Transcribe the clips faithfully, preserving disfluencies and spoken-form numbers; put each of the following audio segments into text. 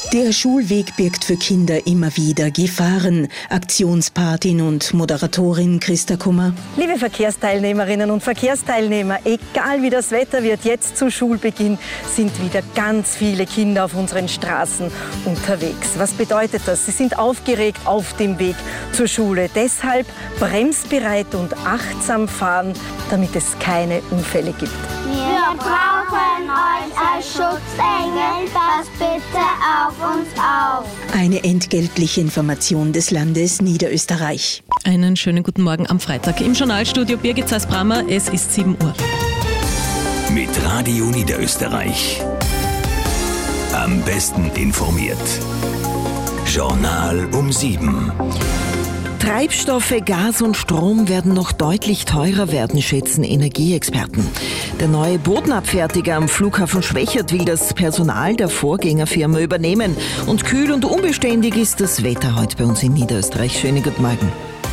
Der Schulweg birgt für Kinder immer wieder Gefahren. Aktionspatin und Moderatorin Christa Kummer. Liebe Verkehrsteilnehmerinnen und Verkehrsteilnehmer, egal wie das Wetter wird, jetzt zu Schulbeginn sind wieder ganz viele Kinder auf unseren Straßen unterwegs. Was bedeutet das? Sie sind aufgeregt auf dem Weg zur Schule. Deshalb bremsbereit und achtsam fahren, damit es keine Unfälle gibt. Wir brauchen euch als Schutzengel, passt bitte auf uns auf. Eine entgeltliche Information des Landes Niederösterreich. Einen schönen guten Morgen am Freitag. Im Journalstudio Birgit Zeis-Brammer, es ist sieben Uhr. Mit Radio Niederösterreich. Am besten informiert. Journal um sieben. Treibstoffe, Gas und Strom werden noch deutlich teurer werden, schätzen Energieexperten. Der neue Bodenabfertiger am Flughafen Schwechat will das Personal der Vorgängerfirma übernehmen. Und kühl und unbeständig ist das Wetter heute bei uns in Niederösterreich. Schönen guten Morgen.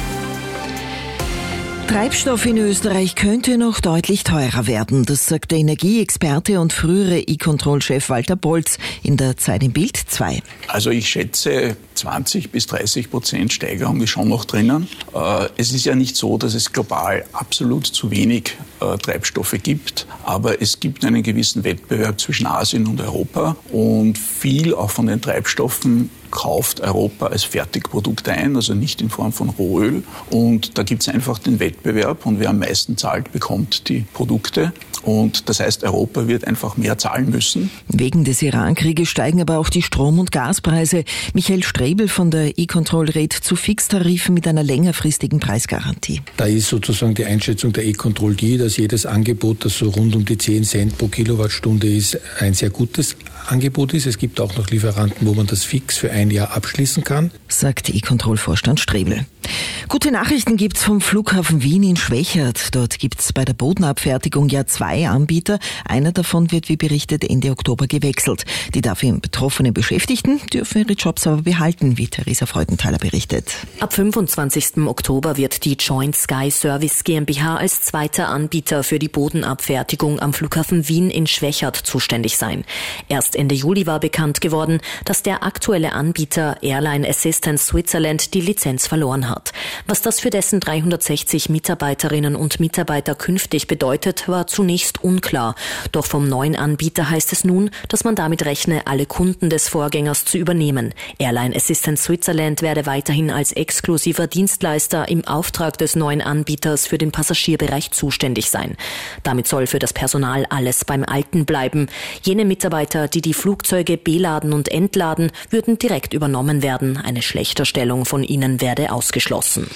Treibstoff in Österreich könnte noch deutlich teurer werden. Das sagt der Energieexperte und frühere E-Control-Chef Walter Bolz in der Zeit im Bild zwei. Also ich schätze, zwanzig bis dreißig Prozent Steigerung ist schon noch drinnen. Es ist ja nicht so, dass es global absolut zu wenig Treibstoffe gibt, aber es gibt einen gewissen Wettbewerb zwischen Asien und Europa und viel auch von den Treibstoffen kauft Europa als Fertigprodukt ein, also nicht in Form von Rohöl. Und da gibt es einfach den Wettbewerb und wer am meisten zahlt, bekommt die Produkte. Und das heißt, Europa wird einfach mehr zahlen müssen. Wegen des Iran-Krieges steigen aber auch die Strom- und Gaspreise. Michael Strebel von der E-Control rät zu Fixtarifen mit einer längerfristigen Preisgarantie. Da ist sozusagen die Einschätzung der E-Control die, dass jedes Angebot, das so rund um die zehn Cent pro Kilowattstunde ist, ein sehr gutes Angebot ist. Es gibt auch noch Lieferanten, wo man das fix für ein Jahr abschließen kann, sagt E-Control-Vorstand Strebel. Gute Nachrichten gibt's vom Flughafen Wien in Schwechat. Dort gibt's bei der Bodenabfertigung ja zwei Anbieter. Einer davon wird, wie berichtet, Ende Oktober gewechselt. Die dafür betroffenen Beschäftigten dürfen ihre Jobs aber behalten, wie Theresa Freudenthaler berichtet. Ab fünfundzwanzigsten Oktober wird die Joint Sky Service GmbH als zweiter Anbieter für die Bodenabfertigung am Flughafen Wien in Schwechat zuständig sein. Erst Ende Juli war bekannt geworden, dass der aktuelle Anbieter Airline Assistance Switzerland die Lizenz verloren hat. Was das für dessen dreihundertsechzig Mitarbeiterinnen und Mitarbeiter künftig bedeutet, war zunächst unklar. Doch vom neuen Anbieter heißt es nun, dass man damit rechne, alle Kunden des Vorgängers zu übernehmen. Airline Assistance Switzerland werde weiterhin als exklusiver Dienstleister im Auftrag des neuen Anbieters für den Passagierbereich zuständig sein. Damit soll für das Personal alles beim Alten bleiben. Jene Mitarbeiter, die die Flugzeuge beladen und entladen, würden direkt übernommen werden. Eine Schlechterstellung von ihnen werde ausgeschlossen.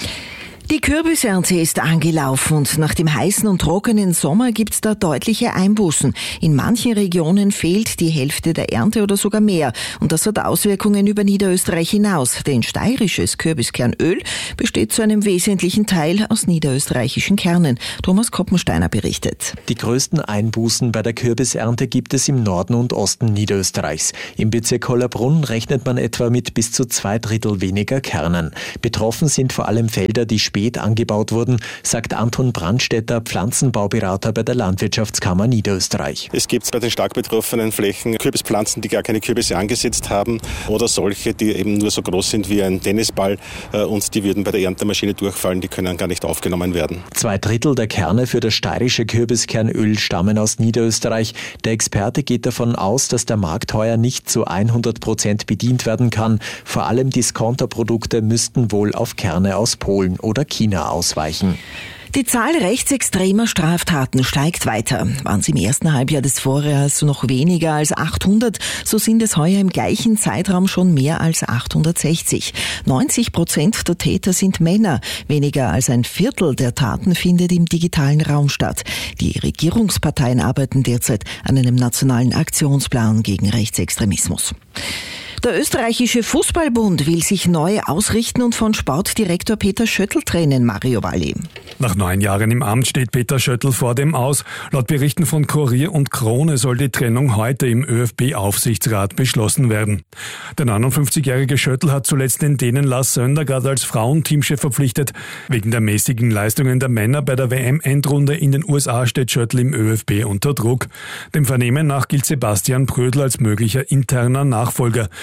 Die Kürbisernte ist angelaufen und nach dem heißen und trockenen Sommer gibt's da deutliche Einbußen. In manchen Regionen fehlt die Hälfte der Ernte oder sogar mehr. Und das hat Auswirkungen über Niederösterreich hinaus. Denn steirisches Kürbiskernöl besteht zu einem wesentlichen Teil aus niederösterreichischen Kernen. Thomas Koppensteiner berichtet. Die größten Einbußen bei der Kürbisernte gibt es im Norden und Osten Niederösterreichs. Im Bezirk Hollabrunn rechnet man etwa mit bis zu zwei Drittel weniger Kernen. Betroffen sind vor allem Felder, die spät angebaut wurden, sagt Anton Brandstätter, Pflanzenbauberater bei der Landwirtschaftskammer Niederösterreich. Es gibt bei den stark betroffenen Flächen Kürbispflanzen, die gar keine Kürbisse angesetzt haben oder solche, die eben nur so groß sind wie ein Tennisball und die würden bei der Erntemaschine durchfallen, die können gar nicht aufgenommen werden. Zwei Drittel der Kerne für das steirische Kürbiskernöl stammen aus Niederösterreich. Der Experte geht davon aus, dass der Markt heuer nicht zu hundert Prozent bedient werden kann. Vor allem Discounterprodukte müssten wohl auf Kerne aus Polen oder China ausweichen. Die Zahl rechtsextremer Straftaten steigt weiter. Waren es im ersten Halbjahr des Vorjahres noch weniger als achthundert, so sind es heuer im gleichen Zeitraum schon mehr als achthundertsechzig. neunzig Prozent der Täter sind Männer. Weniger als ein Viertel der Taten findet im digitalen Raum statt. Die Regierungsparteien arbeiten derzeit an einem nationalen Aktionsplan gegen Rechtsextremismus. Der österreichische Fußballbund will sich neu ausrichten und von Sportdirektor Peter Schöttl trennen, Mario Valli. Nach neun Jahren im Amt steht Peter Schöttl vor dem Aus. Laut Berichten von Kurier und Krone soll die Trennung heute im ÖFB-Aufsichtsrat beschlossen werden. Der neunundfünfzigjährige Schöttl hat zuletzt den Dänen Lars Søndergaard als Frauenteamchef verpflichtet. Wegen der mäßigen Leistungen der Männer bei der W M-Endrunde in den U S A steht Schöttl im ÖFB unter Druck. Dem Vernehmen nach gilt Sebastian Prödl als möglicher interner Nachfolger.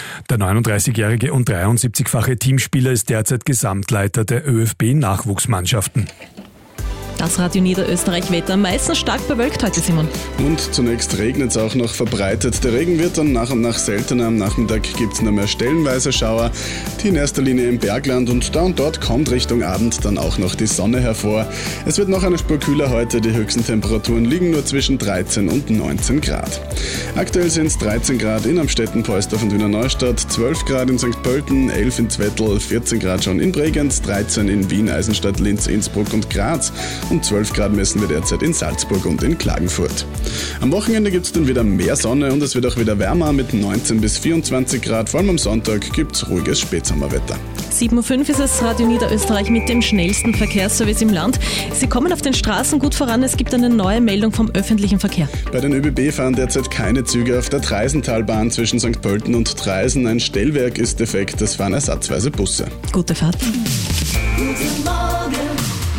Der neununddreißigjährige und dreiundsiebzigfache Teamspieler ist derzeit Gesamtleiter der ÖFB-Nachwuchsmannschaften. Das Radio Niederösterreich Wetter, meistens stark bewölkt heute, Simon. Und zunächst regnet es auch noch verbreitet. Der Regen wird dann nach und nach seltener. Am Nachmittag gibt es nur mehr stellenweise Schauer, die in erster Linie im Bergland, und da und dort kommt Richtung Abend dann auch noch die Sonne hervor. Es wird noch eine Spur kühler heute, die höchsten Temperaturen liegen nur zwischen dreizehn und neunzehn Grad. Aktuell sind es dreizehn Grad in Amstetten, Poisdorf und Wiener Neustadt, zwölf Grad in Sankt Pölten, elf in Zwettl, vierzehn Grad schon in Bregenz, dreizehn in Wien, Eisenstadt, Linz, Innsbruck und Graz. Und zwölf Grad messen wir derzeit in Salzburg und in Klagenfurt. Am Wochenende gibt es dann wieder mehr Sonne und es wird auch wieder wärmer mit neunzehn bis vierundzwanzig Grad. Vor allem am Sonntag gibt es ruhiges Spätsommerwetter. sieben Uhr fünf ist es, Radio Niederösterreich mit dem schnellsten Verkehrsservice im Land. Sie kommen auf den Straßen gut voran. Es gibt eine neue Meldung vom öffentlichen Verkehr. Bei den ÖBB fahren derzeit keine Züge auf der Treisentalbahn zwischen Sankt Pölten und Traisen. Ein Stellwerk ist defekt, es fahren ersatzweise Busse. Gute Fahrt. Guten Morgen,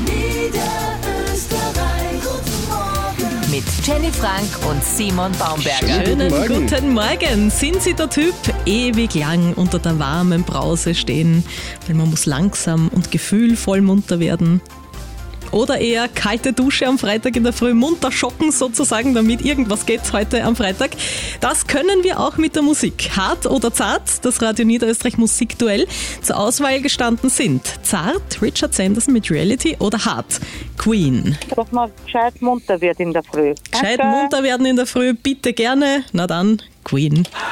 mit Jenny Frank und Simon Baumberger. Schönen guten Morgen. guten Morgen. Sind Sie der Typ, ewig lang unter der warmen Brause stehen, weil man muss langsam und gefühlvoll munter werden? Oder eher kalte Dusche am Freitag in der Früh, munter schocken sozusagen, damit irgendwas geht heute am Freitag. Das können wir auch mit der Musik. Hart oder zart, das Radio Niederösterreich Musikduell. Zur Auswahl gestanden sind zart, Richard Sanderson mit Reality, oder hart, Queen. Dass man gescheit munter wird in der Früh. Gescheit Danke. munter werden in der Früh, bitte gerne. Na dann, Queen.